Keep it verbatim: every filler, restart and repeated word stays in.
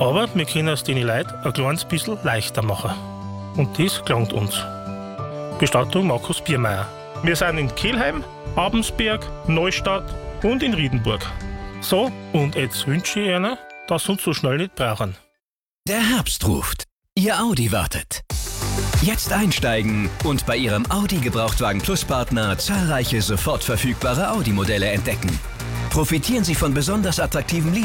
Aber wir können es den Leuten ein kleines bisschen leichter machen. Und das gelangt uns. Bestattung Markus Biermeier. Wir sind in Kelheim, Abensberg, Neustadt und in Riedenburg. So, und jetzt wünsche ich Ihnen, dass Sie uns so schnell nicht brauchen. Der Herbst ruft. Ihr Audi wartet. Jetzt einsteigen und bei Ihrem Audi Gebrauchtwagen Plus Partner zahlreiche sofort verfügbare Audi-Modelle entdecken. Profitieren Sie von besonders attraktiven